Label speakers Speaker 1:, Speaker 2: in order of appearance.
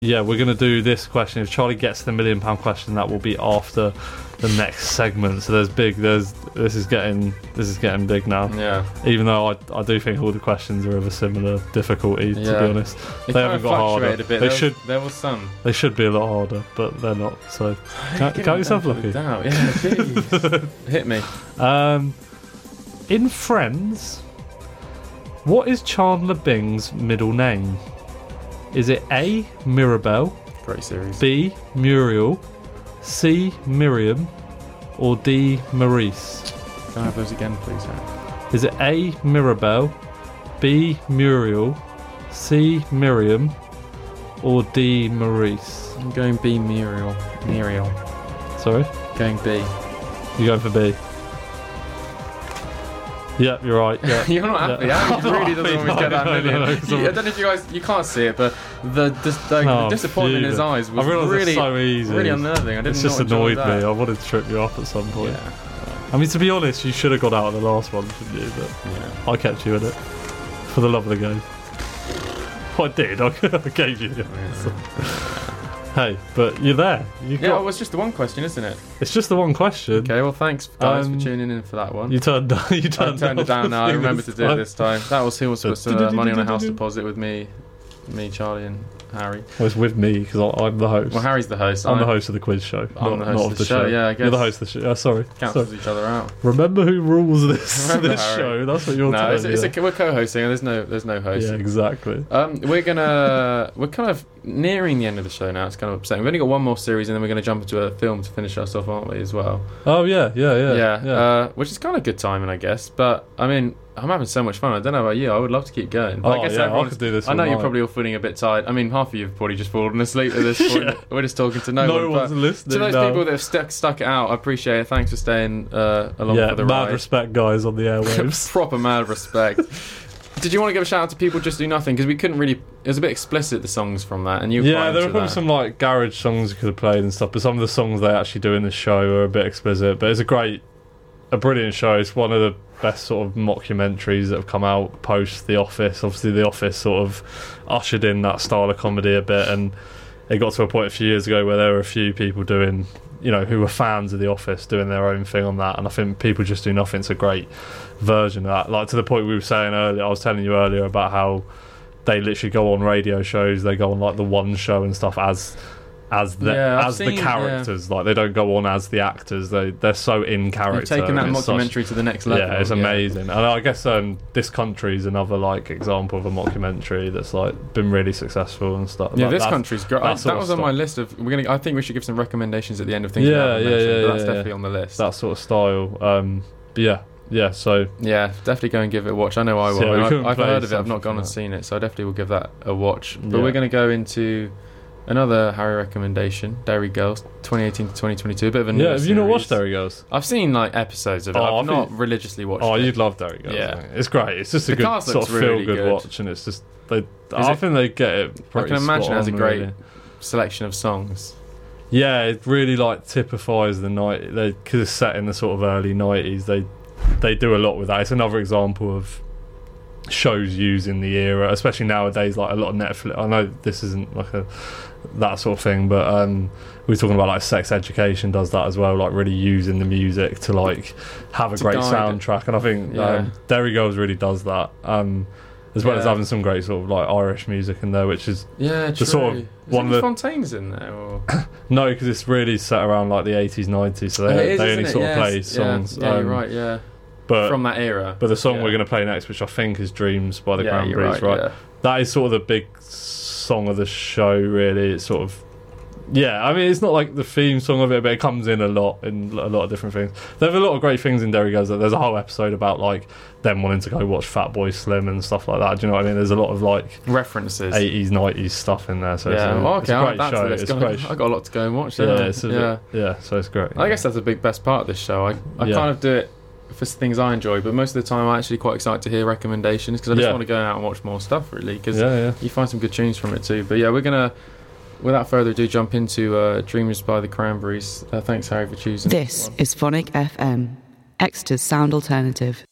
Speaker 1: Yeah, we're going to do this question. If Charlie gets the £1 million question, that will be after the next segment. So this is getting big now.
Speaker 2: Yeah.
Speaker 1: Even though I do think all the questions are of a similar difficulty, to be honest.
Speaker 2: They
Speaker 1: haven't got harder.
Speaker 2: A bit. There was some.
Speaker 1: They should be a lot harder, but they're not. So count yourself lucky.
Speaker 2: Yeah, jeez. Hit me.
Speaker 1: In Friends, what is Chandler Bing's middle name? Is it A, Mirabelle,
Speaker 2: great series,
Speaker 1: B, Muriel, C, Miriam, or D, Maurice?
Speaker 2: Can I have those again, please, Harry?
Speaker 1: Is it A, Mirabelle, B, Muriel, C, Miriam, or D, Maurice?
Speaker 2: I'm going B, Muriel.
Speaker 1: Sorry?
Speaker 2: Going B.
Speaker 1: You're going for B? Yeah, you're right. Yeah.
Speaker 2: You're not happy. Yeah. He really doesn't always get that million.
Speaker 1: No,
Speaker 2: I don't know if you guys, you can't see it, but the disappointment in his eyes was really,
Speaker 1: so easy.
Speaker 2: Really unnerving.
Speaker 1: It's just annoyed me. I wanted to trip you up at some point.
Speaker 2: Yeah.
Speaker 1: I mean, to be honest, you should have got out of the last one, shouldn't you? But I kept you in it for the love of the game. I did. I gave you the answer. Hey, but you're there.
Speaker 2: Well, it's just the one question, isn't it?
Speaker 1: It's just the one question.
Speaker 2: Okay, well, thanks, guys, for tuning in for that one.
Speaker 1: I turned it down
Speaker 2: now. I remember to do it this time. That was Who Was Supposed to Money on a House Deposit with me, Charlie, and Harry.
Speaker 1: Well, it's with me because I'm the host.
Speaker 2: Well, Harry's the host.
Speaker 1: I'm the host of the quiz show.
Speaker 2: I'm the host of the show. Yeah, I guess.
Speaker 1: You're the host of the show. Sorry.
Speaker 2: Cancels each other out.
Speaker 1: Remember who rules this show? That's what you're telling me.
Speaker 2: We're co-hosting. There's no host.
Speaker 1: Yeah, exactly.
Speaker 2: We're kind of nearing the end of the show now. It's kind of upsetting. We've only got one more series, and then we're going to jump into a film to finish us off, aren't we? As well.
Speaker 1: Oh yeah.
Speaker 2: Which is kind of good timing, I guess. But I mean, I'm having so much fun. I don't know about you. I would love to keep going.
Speaker 1: I guess I could do this.
Speaker 2: I know you're probably all feeling a bit tired. I mean, half of you have probably just fallen asleep at this point. We're just talking to no one.
Speaker 1: No one's listening.
Speaker 2: To those people that have stuck it out, I appreciate it. Thanks for staying along for the ride.
Speaker 1: Mad respect, guys, on the airwaves.
Speaker 2: Proper mad respect. Did you want to give a shout out to People Just Do Nothing? Because we couldn't really... It was a bit explicit, the songs from that, and you
Speaker 1: there were probably some like garage songs you could have played and stuff, but some of the songs they actually do in the show are a bit explicit. But it's a brilliant show. It's one of the best sort of mockumentaries that have come out post The Office. Obviously, The Office sort of ushered in that style of comedy a bit, and it got to a point a few years ago where there were a few people doing, who were fans of The Office, doing their own thing on that. And I think People Just Do Nothing's a great version of that. Like, to the point we were saying earlier, I was telling you earlier about how they literally go on radio shows, they go on like the One Show and stuff as the characters. Like, they don't go on as the actors. They're so in character.
Speaker 2: You've taken that mockumentary to the next level.
Speaker 1: Yeah, it's amazing. And I guess This Country is another like example of a mockumentary that's like been really successful and stuff.
Speaker 2: Yeah,
Speaker 1: like,
Speaker 2: This Country's great. That was on my list of. I think we should give some recommendations at the end of things. That's definitely on the list.
Speaker 1: That sort of style. So
Speaker 2: definitely go and give it a watch. I know I will.
Speaker 1: Yeah,
Speaker 2: I've heard of it. I've not gone and seen it, so I definitely will give that a watch. But we're going to go into another Harry recommendation, Derry Girls, 2018 to 2022. A bit of a
Speaker 1: have you not watched Derry Girls?
Speaker 2: I've seen like episodes of it. I've not religiously watched it.
Speaker 1: Oh, you'd love Derry Girls. Yeah, it's great. It's just a good sort of feel-good watch, and it's just I think they get it.
Speaker 2: I can imagine it has a great selection of songs.
Speaker 1: Yeah, it really like typifies the night. Because it's set in the sort of early 90s. They do a lot with that. It's another example of shows using the era, especially nowadays. Like a lot of Netflix. I know this isn't like that sort of thing, but we were talking about like Sex Education does that as well. Like really using the music to like have a great soundtrack, and I think Derry Girls really does that. As well as having some great sort of like Irish music in there, which is
Speaker 2: the
Speaker 1: sort of
Speaker 2: one of the Fontaine's in there. Or?
Speaker 1: No, because it's really set around like the 80s, 90s, so they only sort of play songs.
Speaker 2: Yeah, you're right. Yeah. But from that era.
Speaker 1: But the song we're going to play next, which I think is Dreams by the Cranberries, right? Yeah. That is sort of the big song of the show, really. It's sort of... Yeah, I mean, it's not like the theme song of it, but it comes in a lot of different things. They have a lot of great things in Derry Girls. There's a whole episode about like them wanting to go watch Fatboy Slim and stuff like that. Do you know what I mean? There's a lot of like...
Speaker 2: references.
Speaker 1: 80s, 90s stuff in there. So it's a great show. It's a great show.
Speaker 2: I've got a lot to go and watch.
Speaker 1: So it's great.
Speaker 2: I guess that's a best part of this show. I kind of do it for things I enjoy, but most of the time I'm actually quite excited to hear recommendations because I just want to go out and watch more stuff, really, because you find some good tunes from it too. But we're gonna, without further ado, jump into Dreamers by the Cranberries. Thanks, Harry, for choosing
Speaker 3: this is Phonic FM, Exeter's sound alternative.